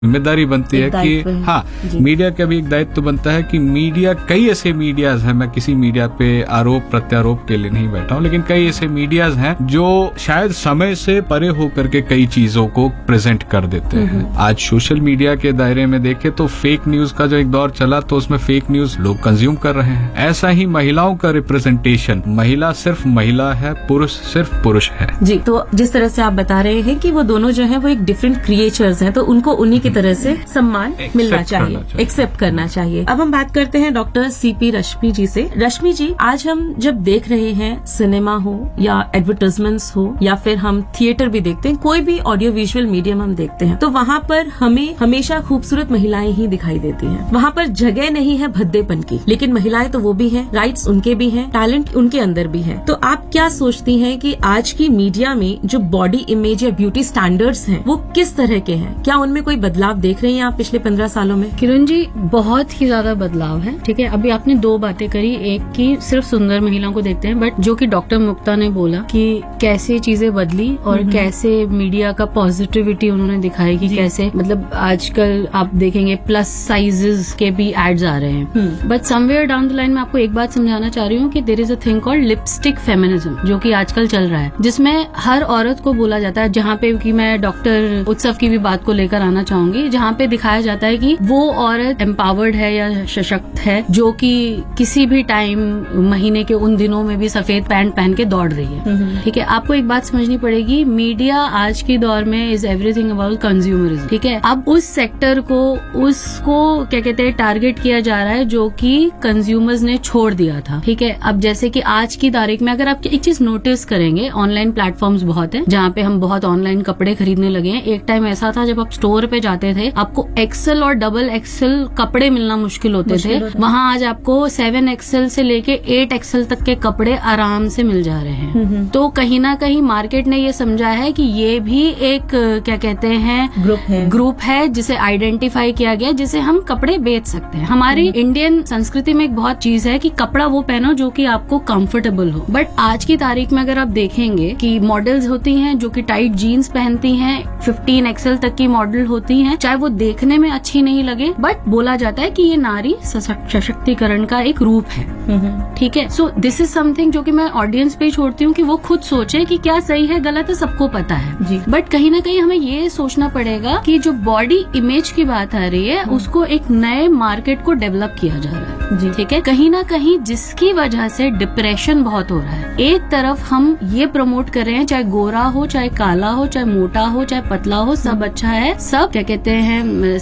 जिम्मेदारी बनती है कि हाँ, मीडिया का भी एक दायित्व बनता है कि मीडिया, कई ऐसे मीडियाज हैं, मैं किसी मीडिया पे आरोप प्रत्यारोप के लिए नहीं बैठा हूँ, लेकिन कई ऐसे मीडियाज हैं जो शायद समय से परे होकर के कई चीजों को प्रेजेंट कर देते हैं। आज सोशल मीडिया के दायरे में देखें तो फेक न्यूज का जो एक दौर चला, तो उसमें फेक न्यूज लोग कंज्यूम कर रहे हैं। ऐसा ही महिलाओं का रिप्रेजेंटेशन, महिला सिर्फ महिला है, पुरुष सिर्फ पुरुष है। जी, तो जिस तरह से आप बता रहे हैं कि वो दोनों जो है वो एक डिफरेंट क्रिएचर्स हैं, तो उनको उन्हीं की तरह से सम्मान मिलना चाहिए, एक्सेप्ट करना चाहिए। अब हम बात करते हैं डॉक्टर सीपी रश्मि जी से। रश्मि जी, आज हम जब देख रहे हैं सिनेमा हो या एडवर्टाइजमेंट्स हो या फिर हम थिएटर भी देखते हैं, कोई भी ऑडियो विजुअल मीडियम हम देखते हैं, तो वहाँ पर हमें हमेशा खूबसूरत महिलाएं ही दिखाई देती हैं। वहाँ पर जगह नहीं है भद्देपन की, लेकिन महिलाएं तो वो भी हैं, राइट्स उनके भी हैं, टैलेंट उनके अंदर भी है। तो आप क्या सोचती हैं कि आज की मीडिया में जो बॉडी इमेज या ब्यूटी स्टैंडर्ड्स हैं वो किस तरह के हैं? क्या उनमें कोई बदलाव देख रही हैं आप पिछले 15 सालों में? किरण जी, बहुत ही ज्यादा बदलाव है। ठीक है, अभी आपने दो बातें करी, एक की सिर्फ सुंदर महिलाओं को देखते हैं, बट जो कि डॉक्टर मुक्ता ने बोला कि कैसे चीजें बदली और कैसे मीडिया का पॉजिटिविटी उन्होंने दिखाई कि कैसे, मतलब आजकल आप देखेंगे प्लस साइजेस के भी एड्स आ रहे हैं। But somewhere down the line में आपको एक बात समझाना चाह रही हूँ कि there is a thing called lipstick feminism, जो कि आजकल चल रहा है, जिसमें हर औरत को बोला जाता है, जहाँ पे कि मैं डॉक्टर उत्सव की भी बात को लेकर आना चाहूंगी, जहाँ पे दिखाया जाता है कि वो औरत एम्पावर्ड है या सशक्त है जो कि किसी भी टाइम महीने के उन दिनों में भी सफेद पैंट पहन के दौड़ रही है। ठीक है, आपको एक बात समझनी पड़ेगी, मीडिया आज के दौर में इज एवरीथिंग अबाउट कंज्यूमरिज्म। ठीक है, अब उस सेक्टर को, उसको क्या कहते हैं, टारगेट किया जा रहा है जो कि कंज्यूमर्स ने छोड़ दिया था। ठीक है, अब जैसे कि आज की तारीख में अगर आप एक चीज नोटिस करेंगे, ऑनलाइन प्लेटफॉर्म्स बहुत है जहाँ पे हम बहुत ऑनलाइन कपड़े खरीदने लगे हैं। एक टाइम ऐसा था जब आप स्टोर पे जाते थे, आपको एक्सेल और डबल एक्सेल कपड़े मिलना मुश्किल होते थे। वहाँ आज आपको 7 एक्सेल से लेके 8 एक्सेल तक के कपड़े आराम से मिल जा रहे हैं। तो कहीं ना कहीं मार्केट ने ये समझा है कि ये भी एक क्या कहते हैं ग्रुप है जिसे आइडेंटिफाई किया गया, जिसे हम कपड़े बेच सकते हैं। हमारी इंडियन संस्कृति में एक बहुत चीज है कि कपड़ा वो पहनो जो कि आपको कंफर्टेबल हो। बट आज की तारीख में अगर आप देखेंगे कि मॉडल्स होती हैं जो कि टाइट जीन्स पहनती हैं, 15 एक्सेल तक की मॉडल होती हैं, चाहे वो देखने में अच्छी नहीं लगे, बट बोला जाता है कि ये नारी सशक्तिकरण का एक रूप है। ठीक है, सो दिस इज समथिंग जो कि मैं ऑडियंस पे छोड़ती हूँ कि वो खुद सोचे कि क्या सही है गलत है, सबको पता है। बट कहीं ना कहीं हमें ये सोचना पड़ेगा कि जो बॉडी इमेज की बात आ रही है उसको एक नए मार्केट को डेवलप किया जा रहा है। ठीक है, कहीं ना कहीं जिसकी वजह से डिप्रेशन बहुत हो रहा है। एक तरफ हम ये प्रमोट कर रहे हैं, चाहे गोरा हो, चाहे काला हो, चाहे मोटा हो, चाहे पतला हो, सब अच्छा है, सब क्या कहते हैं,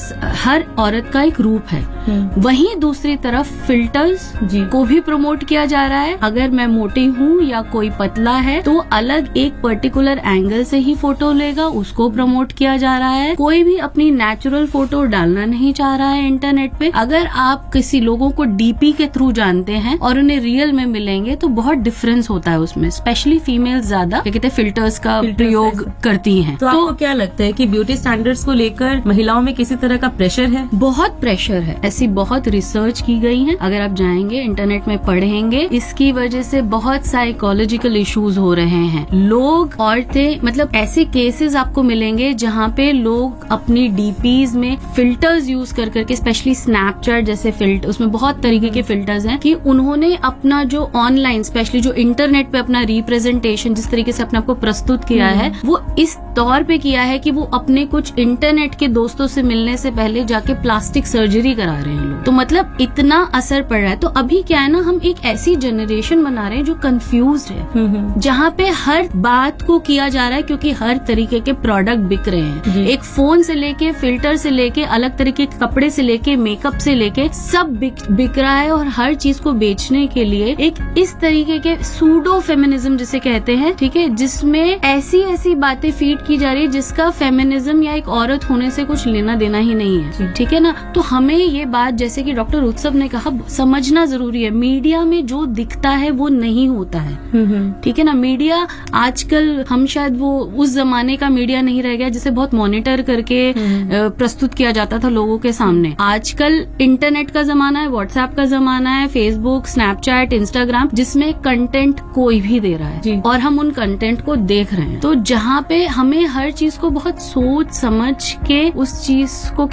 हर औरत का एक रूप है। वहीं दूसरी तरफ फिल्टर्स को भी प्रमोट किया जा रहा है। अगर मैं मोटी हूँ या कोई पतला है तो अलग एक पर्टिकुलर एंगल से ही फोटो लेगा, उसको प्रमोट किया जा रहा है। कोई भी अपनी नेचुरल फोटो डालना नहीं चाह रहा है इंटरनेट पे। अगर आप किसी लोगों को डीपी के थ्रू जानते हैं और उन्हें रियल में मिलेंगे तो बहुत डिफरेंस होता है उसमें। स्पेशली फीमेल ज्यादा क्या कहते हैं फिल्टर्स का प्रयोग करती हैं। तो आपको क्या लगता है कि ब्यूटी स्टैंडर्ड्स को लेकर महिलाओं में किसी तरह का प्रेशर है? बहुत प्रेशर है, ऐसी बहुत रिसर्च की गई है। अगर आप जाएंगे इंटरनेट में पढ़ेंगे, इसकी वजह से बहुत साइकोलॉजिकल इश्यूज हो रहे हैं। लोग, औरतें, मतलब ऐसे केसेस आपको मिलेंगे जहाँ पे लोग अपनी डीपीज में फिल्टर्स यूज कर करके, स्पेशली स्नैपचैट जैसे फिल्टर, उसमें बहुत तरीके के फिल्टर्स हैं कि उन्होंने अपना जो ऑनलाइन, स्पेशली जो इंटरनेट पे अपना रिप्रेजेंटेशन जिस तरीके से अपने आपको प्रस्तुत किया है, वो इस तौर पे किया है कि वो अपने कुछ इंटरनेट के दोस्तों से मिलने से पहले जाके प्लास्टिक सर्जरी करा रहे हैं लोग। तो मतलब इतना असर पड़ रहा है। तो अभी क्या है ना, हम एक ऐसी जनरेशन बना रहे हैं जो कंफ्यूज्ड है, जहाँ पे हर बात को किया जा रहा है क्योंकि हर तरीके के प्रोडक्ट बिक रहे हैं। एक फोन से लेके, फिल्टर से लेके, अलग तरीके के कपड़े से लेके, मेकअप से लेके, सब बिक रहा है। और हर चीज को बेचने के लिए एक इस तरीके के सूडो फेमिनिज्म जिसे कहते हैं, ठीक है, जिसमें ऐसी बातें फीड की जा रही है जिसका फेमिनिज्म या एक औरत होने से कुछ लेना देना ही नहीं है। ठीक है ना, तो हमें ये बात, जैसे कि डॉक्टर उत्सव ने कहा, समझना जरूरी है। मीडिया में जो दिखता है वो नहीं होता है। ठीक है ना, मीडिया आजकल, हम शायद वो उस जमाने का मीडिया नहीं रह गया जिसे बहुत मॉनिटर करके प्रस्तुत किया जाता था लोगों के सामने। आजकल इंटरनेट का जमाना है, व्हाट्सएप का जमाना है, फेसबुक, स्नैपचैट, इंस्टाग्राम, जिसमें कंटेंट कोई भी दे रहा है और हम उन कंटेंट को देख रहे हैं। तो जहाँ पे हमें हर चीज को बहुत सोच समझ के उस चीज को